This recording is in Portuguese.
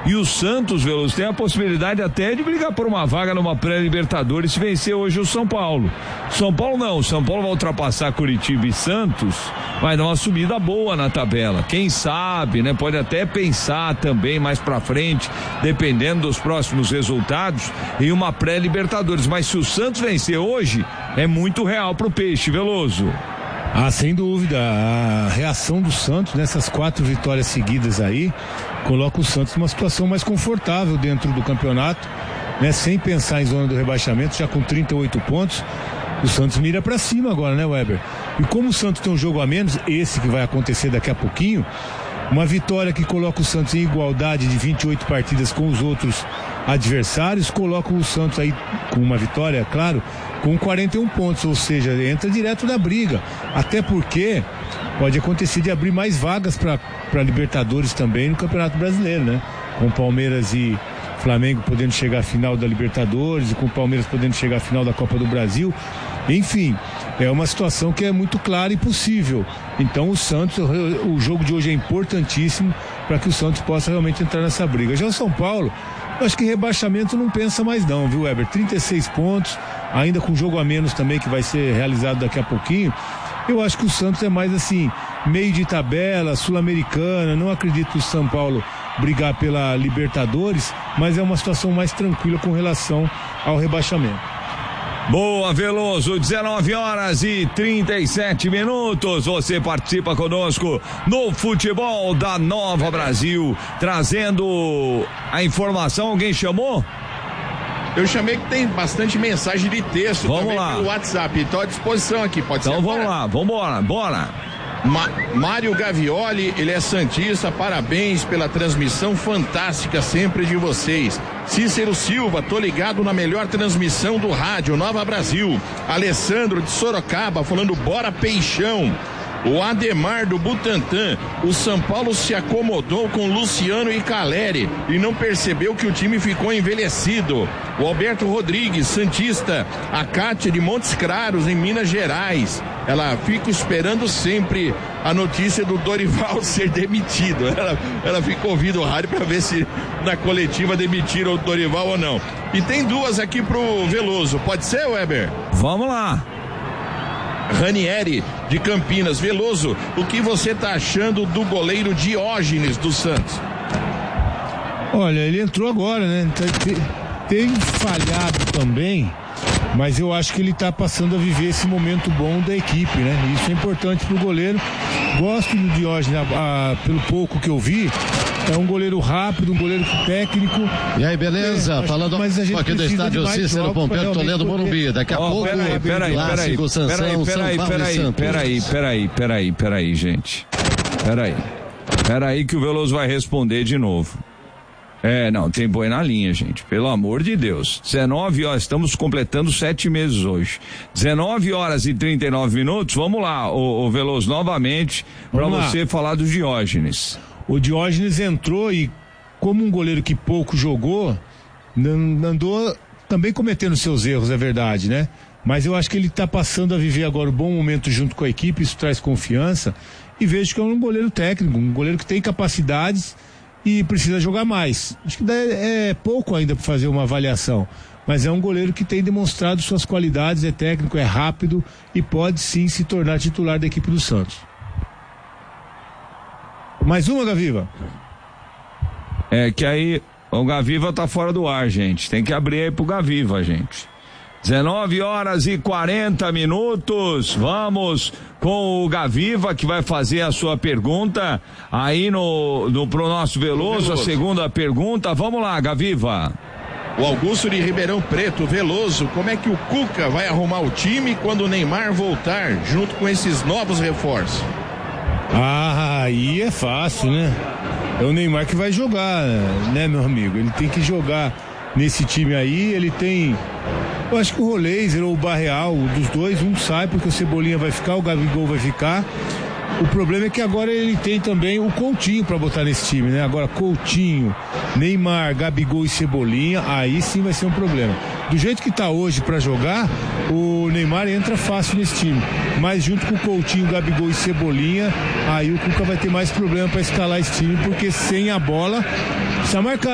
E o Santos, Veloso, tem a possibilidade até de brigar por uma vaga numa pré-Libertadores se vencer hoje o São Paulo. São Paulo não, o São Paulo vai ultrapassar Curitiba e Santos, vai dar uma subida boa na tabela. Quem sabe, né? Pode até pensar também mais pra frente, dependendo dos próximos resultados, em uma pré-Libertadores. Mas se o Santos vencer hoje, é muito real pro Peixe, Veloso. Sem dúvida, a reação do Santos nessas 4 vitórias seguidas aí coloca o Santos numa situação mais confortável dentro do campeonato, né? Sem pensar em zona do rebaixamento, já com 38 pontos, o Santos mira pra cima agora, né, Weber? E como o Santos tem um jogo a menos, esse que vai acontecer daqui a pouquinho, uma vitória que coloca o Santos em igualdade de 28 partidas com os outros adversários, coloca o Santos aí com uma vitória, claro, com 41 pontos, ou seja, entra direto na briga, até porque pode acontecer de abrir mais vagas para Libertadores também no Campeonato Brasileiro, né? Com Palmeiras e Flamengo podendo chegar à final da Libertadores e com o Palmeiras podendo chegar à final da Copa do Brasil. Enfim, é uma situação que é muito clara e possível. Então o Santos, o jogo de hoje é importantíssimo para que o Santos possa realmente entrar nessa briga. Já o São Paulo, eu acho que rebaixamento não pensa mais não, viu, Weber? 36 pontos, ainda com jogo a menos também que vai ser realizado daqui a pouquinho. Eu acho que o Santos é mais assim, meio de tabela, sul-americana. Não acredito que o São Paulo brigar pela Libertadores, mas é uma situação mais tranquila com relação ao rebaixamento. Boa, Veloso, 19h37. Você participa conosco no Futebol da Nova Brasil, trazendo a informação. Alguém chamou? Eu chamei, que tem bastante mensagem de texto. Vamos também lá. pelo WhatsApp. Estou à disposição aqui, pode então ser. Então vamos lá, vambora, bora. Mário Gavioli, ele é santista, parabéns pela transmissão fantástica sempre de vocês. Cícero Silva, tô ligado na melhor transmissão do rádio Nova Brasil. Alessandro de Sorocaba falando bora Peixão. O Ademar do Butantã, o São Paulo se acomodou com Luciano e Caleri e não percebeu que o time ficou envelhecido. O Alberto Rodrigues, santista, a Cátia de Montes Claros, em Minas Gerais. Ela fica esperando sempre a notícia do Dorival ser demitido. Ela fica ouvindo o rádio para ver se na coletiva demitiram o Dorival ou não. E tem 2 aqui pro Veloso. Pode ser, Weber? Vamos lá. Ranieri de Campinas. Veloso, o que você tá achando do goleiro Diógenes do Santos? Olha, ele entrou agora, né? Tem falhado também, mas eu acho que ele tá passando a viver esse momento bom da equipe, né? Isso é importante pro goleiro. Gosto do Diógenes, pelo pouco que eu vi. É um goleiro rápido, um goleiro técnico. E aí, beleza? Falando aqui do estádio Cícero Pompeu Toledo Morumbi. Daqui a pouco, clássico Sansão, São Paulo e Santos. Peraí, gente. Peraí que o Veloso vai responder de novo. Não, tem boi na linha, gente, pelo amor de Deus. 19 horas, estamos completando 7 meses hoje. 19h39, vamos lá, o Veloso, novamente, para você falar do Diógenes. O Diógenes entrou e, como um goleiro que pouco jogou, andou também cometendo seus erros, é verdade, né? Mas eu acho que ele está passando a viver agora um bom momento junto com a equipe, isso traz confiança, e vejo que é um goleiro técnico, um goleiro que tem capacidades e precisa jogar mais. Acho que é pouco ainda para fazer uma avaliação, mas é um goleiro que tem demonstrado suas qualidades, é técnico, é rápido e pode sim se tornar titular da equipe do Santos. Mais uma, Gaviva? Que aí o Gaviva tá fora do ar, gente. Tem que abrir aí pro Gaviva, gente. 19h40. Vamos com o Gaviva, que vai fazer a sua pergunta aí pro nosso Veloso, a segunda pergunta. Vamos lá, Gaviva. O Augusto de Ribeirão Preto. Veloso, como é que o Cuca vai arrumar o time quando o Neymar voltar, junto com esses novos reforços? Aí é fácil, né? É o Neymar que vai jogar, né, meu amigo? Ele tem que jogar nesse time aí. Ele tem, eu acho que o Roleiser ou o Barreal, dos dois, um sai porque o Cebolinha vai ficar, o Gabigol vai ficar. O problema é que agora ele tem também o Coutinho pra botar nesse time, né? Agora Coutinho, Neymar, Gabigol e Cebolinha, aí sim vai ser um problema. Do jeito que tá hoje pra jogar, o Neymar entra fácil nesse time, mas junto com o Coutinho, Gabigol e Cebolinha, aí o Cuca vai ter mais problema pra escalar esse time, porque sem a bola precisa marcar.